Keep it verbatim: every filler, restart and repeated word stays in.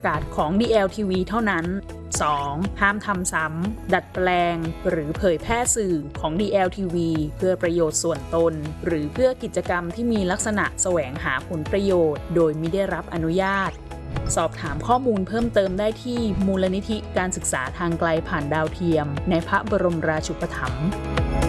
กาศของ ดี แอล ที วี เท่านั้น สอง ห้ามทำซ้ำดัดแปลงหรือเผยแพร่สื่อของ ดี แอล ที วี เพื่อประโยชน์ส่วนตนหรือเพื่อกิจกรรมที่มีลักษณะแสวงหาผลประโยชน์โดยมิได้รับอนุญาตสอบถามข้อมูลเพิ่มเติมได้ที่มูลนิธิการศึกษาทางไกลผ่านดาวเทียมในพระบรมราชูปถัมภ์